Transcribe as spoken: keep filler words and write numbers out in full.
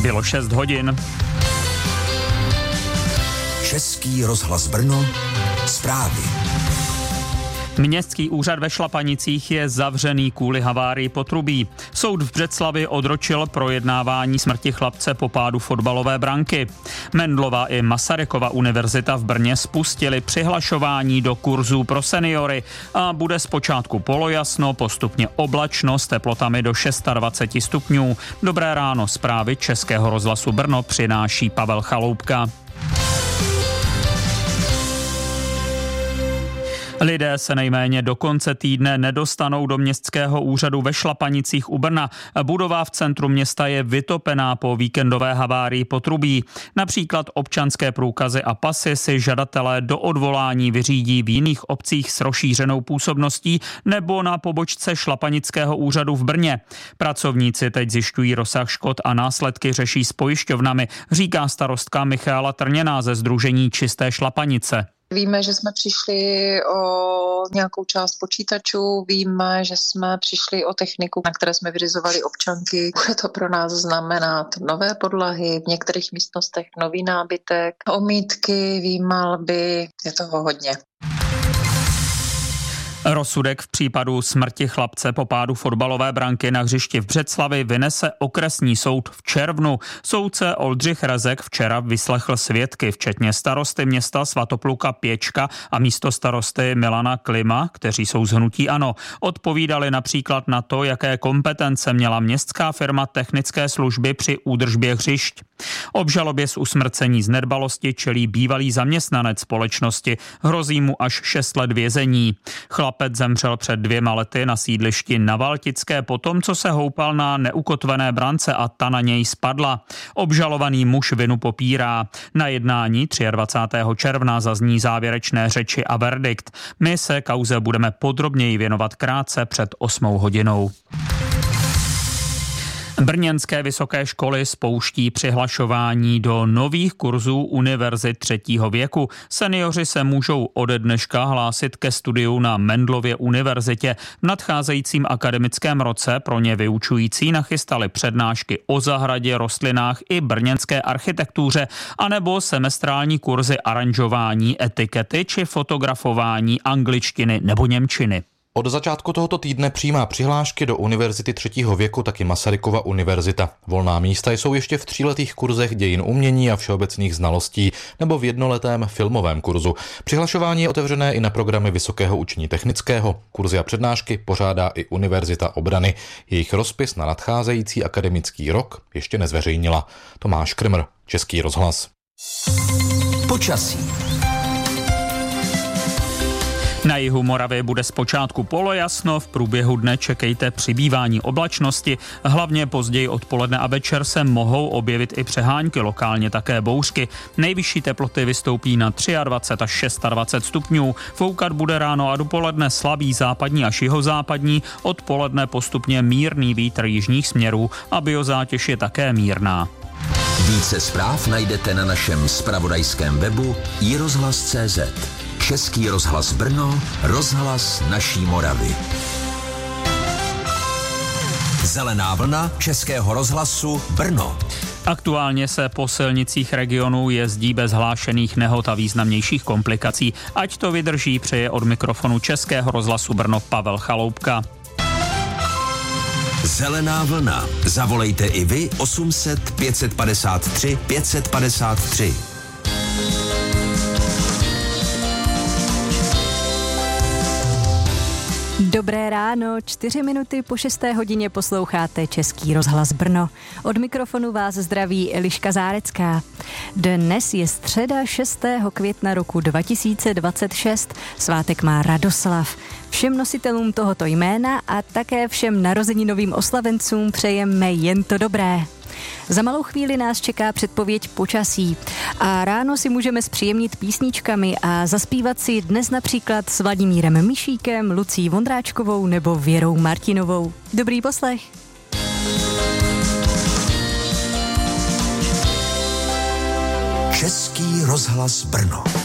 Bylo šest hodin. Český rozhlas Brno, zprávy. Městský úřad ve Šlapanicích je zavřený kvůli havárii potrubí. Soud v Břeclavi odročil projednávání smrti chlapce po pádu fotbalové branky. Mendlova i Masarykova univerzita v Brně spustili přihlašování do kurzů pro seniory a bude zpočátku polojasno, postupně oblačno s teplotami do dvacet šest stupňů. Dobré ráno, zprávy Českého rozhlasu Brno přináší Pavel Chaloupka. Lidé se nejméně do konce týdne nedostanou do městského úřadu ve Šlapanicích u Brna. Budova v centru města je vytopená po víkendové havárii potrubí. Například občanské průkazy a pasy si žadatelé do odvolání vyřídí v jiných obcích s rozšířenou působností nebo na pobočce Šlapanického úřadu v Brně. Pracovníci teď zjišťují rozsah škod a následky řeší s pojišťovnami, říká starostka Michaela Trněná ze sdružení Čisté Šlapanice. Víme, že jsme přišli o nějakou část počítačů, víme, že jsme přišli o techniku, na které jsme vyřizovali občanky. Bude to pro nás znamenat nové podlahy, v některých místnostech nový nábytek, omítky, výmalby, je toho hodně. Rozsudek v případu smrti chlapce po pádu fotbalové branky na hřišti v Břeclavi vynese okresní soud v červnu. Soudce Oldřich Rezek včera vyslechl svědky, včetně starosty města Svatopluka Pěčka a místostarosty Milana Klima, kteří jsou z hnutí ANO. Odpovídali například na to, jaké kompetence měla městská firma technické služby při údržbě hřišť. Obžalobě z usmrcení z nedbalosti čelí bývalý zaměstnanec společnosti. Hrozí mu až šest let vězení. Chlapec zemřel před dvěma lety na sídlišti na Valtické potom, co se houpal na neukotvené brance a ta na něj spadla. Obžalovaný muž vinu popírá. Na jednání dvacátého třetího června zazní závěrečné řeči a verdikt. My se kauze budeme podrobněji věnovat krátce před osmou hodinou. Brněnské vysoké školy spouští přihlašování do nových kurzů univerzit třetího věku. Seniori se můžou ode dneška hlásit ke studiu na Mendlově univerzitě. V nadcházejícím akademickém roce pro ně vyučující nachystali přednášky o zahradě, rostlinách i brněnské architektuře, anebo semestrální kurzy aranžování, etikety či fotografování angličtiny nebo němčiny. Od začátku tohoto týdne přijímá přihlášky do univerzity třetího věku taky Masarykova univerzita. Volná místa jsou ještě v tříletých kurzech dějin umění a všeobecných znalostí nebo v jednoletém filmovém kurzu. Přihlašování je otevřené i na programy Vysokého učení technického. Kurzy a přednášky pořádá i Univerzita obrany. Jejich rozpis na nadcházející akademický rok ještě nezveřejnila. Tomáš Krmr, Český rozhlas. Počasí. Na jihu Moravy bude zpočátku polojasno, v průběhu dne čekejte přibývání oblačnosti, hlavně později odpoledne a večer se mohou objevit i přehánky, lokálně také bouřky. Nejvyšší teploty vystoupí na dvacet tři až dvacet šest stupňů, foukat bude ráno a dopoledne slabý západní až jihozápadní, odpoledne postupně mírný vítr jižních směrů a biozátěž je také mírná. Více zpráv najdete na našem zpravodajském webu i rozhlas tečka cé zet. Český rozhlas Brno, rozhlas naší Moravy. Zelená vlna Českého rozhlasu Brno. Aktuálně se po silnicích regionu jezdí bez hlášených nehod a významnějších komplikací. Ať to vydrží, přeje od mikrofonu Českého rozhlasu Brno Pavel Chaloupka. Zelená vlna. Zavolejte i vy osm set pět padesát tři pět padesát tři. Dobré ráno, čtyři minuty po šesté hodině posloucháte Český rozhlas Brno. Od mikrofonu vás zdraví Eliška Zárecká. Dnes je středa šestého května roku dva tisíce dvacet šest. Svátek má Radoslav. Všem nositelům tohoto jména a také všem narozeninovým oslavencům přejeme jen to dobré. Za malou chvíli nás čeká předpověď počasí a ráno si můžeme zpříjemnit písničkami a zaspívat si dnes například s Vladimírem Mišíkem, Lucí Vondráčkovou nebo Věrou Martinovou. Dobrý poslech. Český rozhlas Brno.